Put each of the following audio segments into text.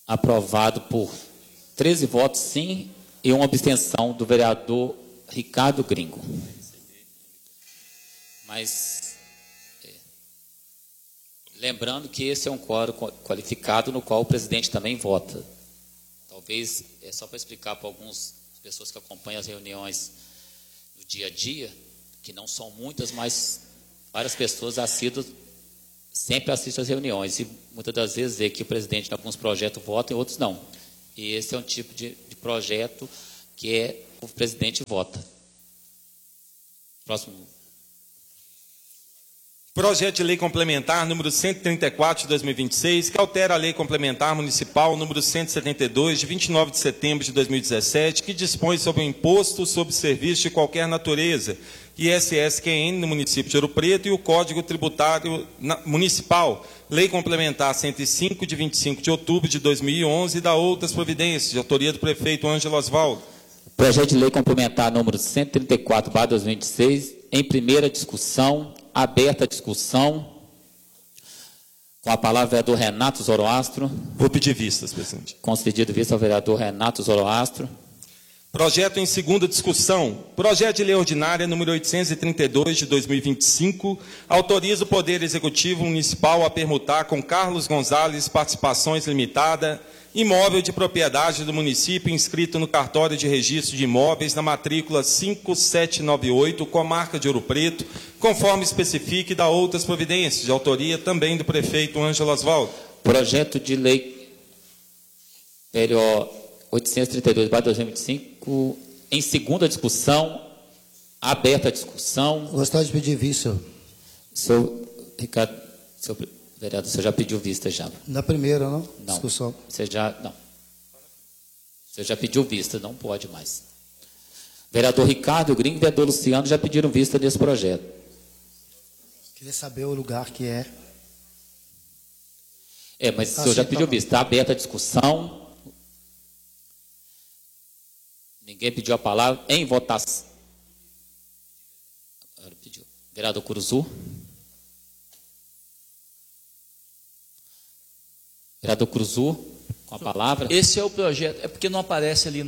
Aprovado por 13 votos sim e uma abstenção do vereador Ricardo Gringo. Mas, lembrando que esse é um quórum qualificado no qual o presidente também vota. Talvez, só para explicar para algumas pessoas que acompanham as reuniões do dia a dia, que não são muitas, mas várias pessoas assíduas sempre assistem às reuniões e muitas das vezes vê que o presidente em alguns projetos vota e outros não. E esse é um tipo de projeto que o presidente vota. Próximo. Projeto de Lei Complementar número 134 de 2026, que altera a Lei Complementar Municipal número 172 de 29 de setembro de 2017, que dispõe sobre o imposto sobre serviço de qualquer natureza, ISSQN no município de Ouro Preto, e o Código Tributário Municipal, Lei Complementar 105 de 25 de outubro de 2011, e da outras providências, de autoria do prefeito Ângelo Osvaldo. Projeto de Lei Complementar número 134/2026, em primeira discussão. Aberta a discussão. Com a palavra o vereador Renato Zoroastro. Vou pedir vistas, presidente. Concedido vista ao vereador Renato Zoroastro. Projeto em segunda discussão. Projeto de Lei Ordinária número 832 de 2025 autoriza o Poder Executivo Municipal a permutar com Carlos Gonzalez Participações Limitada imóvel de propriedade do município inscrito no cartório de registro de imóveis na matrícula 5798, comarca de Ouro Preto, conforme especifique e da outras providências, de autoria também do prefeito Ângelo Osvaldo. Projeto de Lei PLO 832/2025, em segunda discussão, aberta a discussão. Gostaria de pedir vista. Senhor Ricardo, senhor vereador, você já pediu vista já? Na primeira, não? Não. Discussão. Você já pediu vista, não pode mais. Vereador Ricardo Gringo e vereador Luciano já pediram vista nesse projeto. Queria saber o lugar que é. Mas o senhor já pediu vista. Está aberta a discussão. Ninguém pediu a palavra. Em votação. Vereador Curuzu. Vereador Curuzu, com a palavra. Esse é o projeto. É porque não aparece ali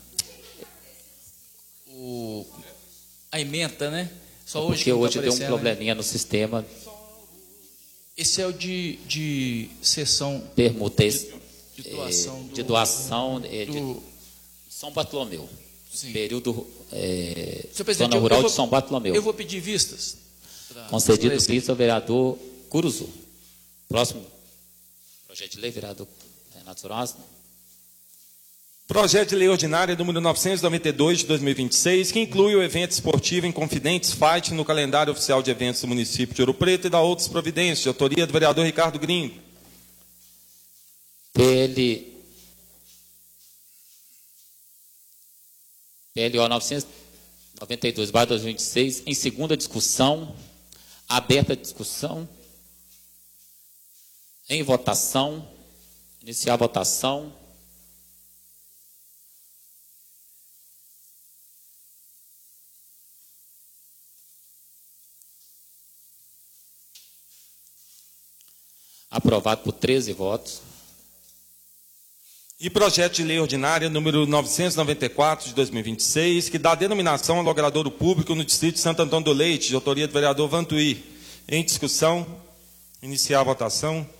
a ementa, né? Só hoje porque que hoje deu um né? probleminha no sistema. Esse é o de sessão. Permuta de doação. De doação de São Bartolomeu. Sim. Período. Zona rural de São Bartolomeu. Eu vou pedir vistas. Concedido vista ao vereador Curuzu. Próximo. Projeto de lei, vereador Renato Zoroastro. Projeto de Lei Ordinária número 992 de 2026, que inclui o evento esportivo Inconfidentes Fight no calendário oficial de eventos do município de Ouro Preto e da outras providências, de autoria do vereador Ricardo Gringo. PLO 992/2026, em segunda discussão, aberta a discussão, em votação, iniciar a votação. Aprovado por 13 votos. E projeto de lei ordinária número 994 de 2026, que dá denominação ao logradouro público no distrito de Santo Antônio do Leite, de autoria do vereador Vantuí. Em discussão, iniciar a votação.